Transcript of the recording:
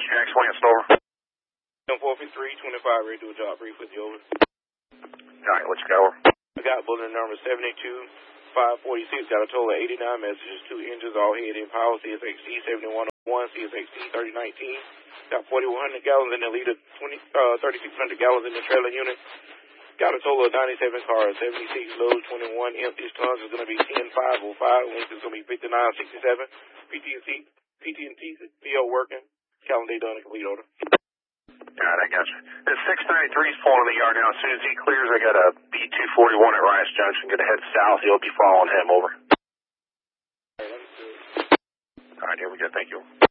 Jack Lance, over. 453-25, ready to do a job brief with you, over. Alright, let's go, over. I got bulletin number 782-546, got a total of 89 messages, 2 engines, all head in power, CSXT 7101, CSXT 3019. Got 4,100 gallons in the leader, 3,600 gallons in the trailer unit. Got a total of 97 cars, 76 loads, 21 empty tons. It's going to be 10,505. Length is going to be 5967. PT&T, PO working. Calendar done and complete, order. Alright, I got you. This 693's pulling in the yard now. As soon as he clears, I got a B241 at Rice Junction. Going to head south. You'll be following him, over. All right, Alright, here we go. Thank you.